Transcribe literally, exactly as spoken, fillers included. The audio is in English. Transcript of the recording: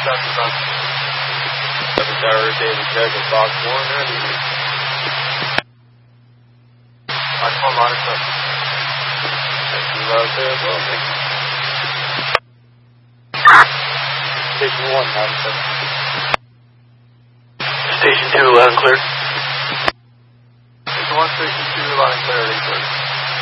Doctor Box. seven Tower, David Check at Box one, ready. Box one, monitor. Thank you, loud there as well, thank you. Station one, monitor. Station two, loud and clear. Station one, Station two, loud and clear, ready, clear.